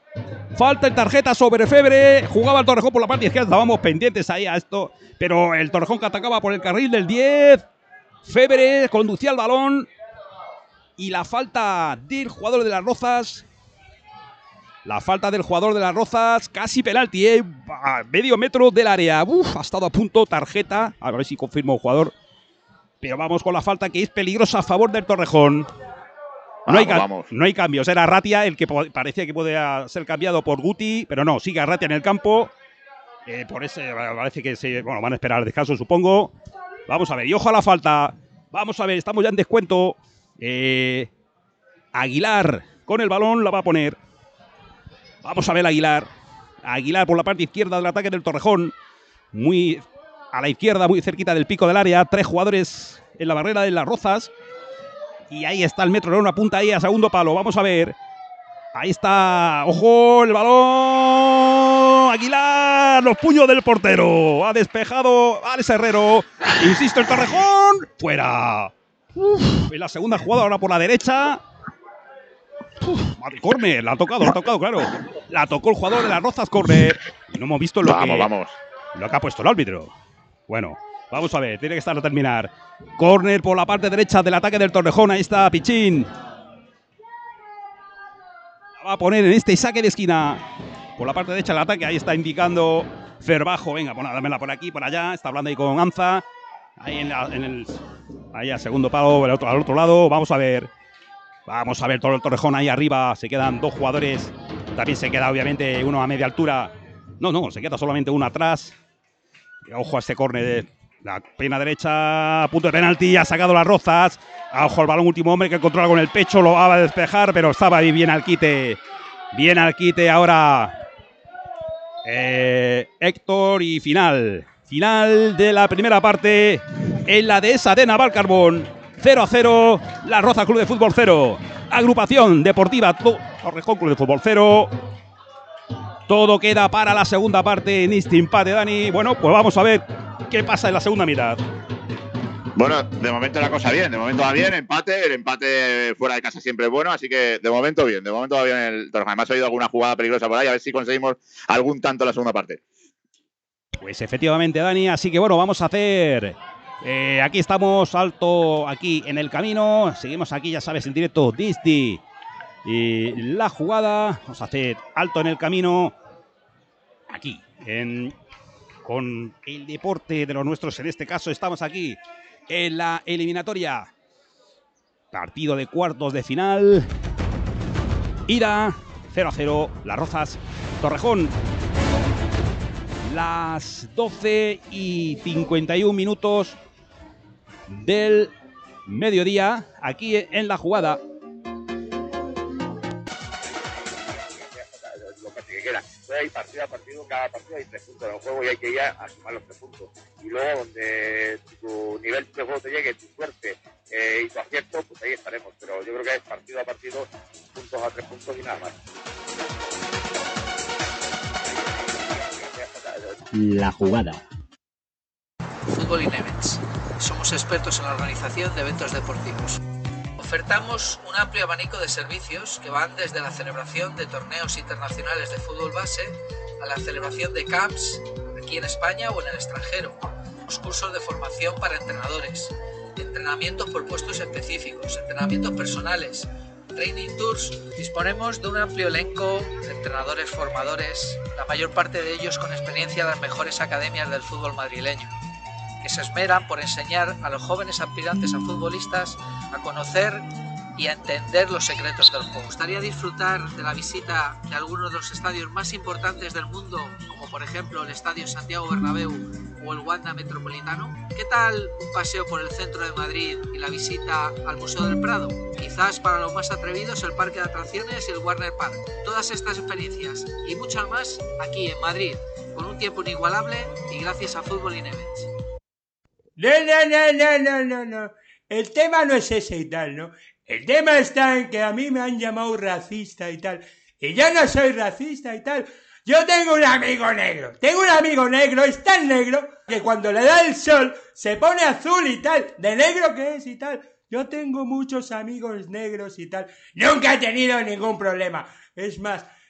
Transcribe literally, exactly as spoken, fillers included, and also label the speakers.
Speaker 1: Falta en tarjeta sobre Febre. Jugaba el Torrejón por la parte izquierda. Estábamos pendientes ahí a esto. Pero el Torrejón que atacaba por el carril del diez. Febre conducía el balón. Y la falta del jugador de las Rozas. La falta del jugador de las Rozas. Casi penalti, ¿eh? A medio metro del área. Uf, ha estado a punto. Tarjeta. A ver si confirma el jugador. Pero vamos con la falta que es peligrosa a favor del Torrejón. No hay,
Speaker 2: vamos,
Speaker 1: no hay cambios. Era Arratia el que parecía que podía ser cambiado por Guti, pero no, sigue Arratia en el campo. Eh, por ese parece que se, bueno, van a esperar al descanso, supongo. Vamos a ver, y ojo a la falta. Vamos a ver, estamos ya en descuento. Eh, Aguilar con el balón la va a poner. Vamos a ver Aguilar. Aguilar por la parte izquierda del ataque del Torrejón. Muy a la izquierda, muy cerquita del pico del área. Tres jugadores en la barrera de las Rozas. Y ahí está el metro, una punta ahí a segundo palo. Vamos a ver. Ahí está. ¡Ojo! El balón. Aguilar. Los puños del portero. Ha despejado Alex Herrero. Insisto, el Torrejón. Fuera. Uf, en la segunda jugada ahora por la derecha. Uf, córner. La ha tocado, la ha tocado, claro. La tocó el jugador de las Rozas, córner. Y no hemos visto lo
Speaker 2: vamos,
Speaker 1: que,
Speaker 2: vamos.
Speaker 1: lo que ha puesto el árbitro. Bueno. Vamos a ver, tiene que estar a terminar. Córner por la parte derecha del ataque del Torrejón. Ahí está Pichín. La va a poner en este saque de esquina. Por la parte derecha del ataque. Ahí está indicando Ferbajo. Venga, bueno, dámela por aquí, por allá. Está hablando ahí con Anza. Ahí en, la, en el. Ahí al segundo palo, al otro, al otro lado. Vamos a ver. Vamos a ver todo el Torrejón ahí arriba. Se quedan dos jugadores. También se queda, obviamente, uno a media altura. No, no, se queda solamente uno atrás. Ojo a este córner. La pena derecha, punto de penalti, ha sacado las Rozas. Ojo al balón, último hombre que controla con el pecho, lo va a despejar, pero estaba ahí bien al quite. Bien al quite ahora eh, Héctor y final. Final de la primera parte en la dehesa de Navalcarbón. cero a cero, la Rozas Club de Fútbol cero. Agrupación Deportiva Torrejón Club de Fútbol cero. Todo queda para la segunda parte en este empate, Dani. Bueno, pues vamos a ver qué pasa en la segunda mitad.
Speaker 2: Bueno, de momento la cosa bien, de momento va bien, empate, el empate fuera de casa siempre es bueno, así que de momento bien, de momento va bien el Torrejón. Además he oído alguna jugada peligrosa por ahí, a ver si conseguimos algún tanto en la segunda parte.
Speaker 1: Pues efectivamente, Dani, así que bueno, vamos a hacer... Eh, aquí estamos, alto aquí en el camino, seguimos aquí, ya sabes, en directo, Disney. Y la jugada, vamos a hacer alto en el camino, aquí, en... con el deporte de los nuestros. En este caso estamos aquí en la eliminatoria. Partido de cuartos de final. Ida cero a cero. Las Rozas Torrejón. Las doce y cincuenta y un minutos del mediodía. Aquí en la jugada.
Speaker 3: Hay partido a partido, cada partido hay tres puntos en el juego y hay que ir a sumar los tres puntos. Y luego donde tu nivel de juego te llegue, tu suerte eh, y tu acierto, pues ahí estaremos. Pero yo creo que es partido a partido, puntos a tres puntos y nada más.
Speaker 4: La jugada.
Speaker 5: Fútbol in Events. Somos expertos en la organización de eventos deportivos. Ofertamos un amplio abanico de servicios que van desde la celebración de torneos internacionales de fútbol base a la celebración de camps aquí en España o en el extranjero, los cursos de formación para entrenadores, entrenamientos por puestos específicos, entrenamientos personales, training tours. Disponemos de un amplio elenco de entrenadores formadores, la mayor parte de ellos con experiencia en las mejores academias del fútbol madrileño, que se esmeran por enseñar a los jóvenes aspirantes a futbolistas a conocer y a entender los secretos del juego. ¿Te gustaría disfrutar de la visita de algunos de los estadios más importantes del mundo, como por ejemplo el Estadio Santiago Bernabéu o el Wanda Metropolitano? ¿Qué tal un paseo por el centro de Madrid y la visita al Museo del Prado? Quizás para los más atrevidos el Parque de Atracciones y el Warner Park. Todas estas experiencias y muchas más aquí en Madrid, con un tiempo inigualable y gracias a Fútbol in Events.
Speaker 6: No, no, no, no, no, no, no. El tema no es ese y tal, ¿no? El tema está en que a mí me han llamado racista y tal. Y yo no soy racista y tal. Yo tengo un amigo negro. Tengo un amigo negro, es tan negro que cuando le da el sol se pone azul y tal. De negro que es y tal. Yo tengo muchos amigos negros y tal. Nunca he tenido ningún problema. Es más,